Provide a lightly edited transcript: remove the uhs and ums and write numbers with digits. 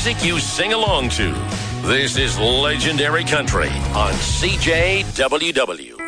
music you sing along to. This is Legendary Country on CJWW.